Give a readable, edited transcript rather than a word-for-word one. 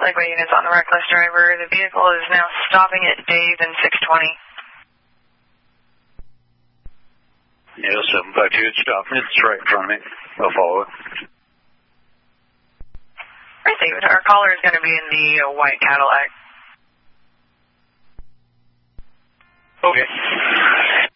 Lakeway units on the reckless driver. The vehicle is now stopping at Dave and 620. Yeah, 752, it's stopping. It's right in front of me. I'll follow it. Right, David. Our caller is going to be in the white Cadillac. Okay.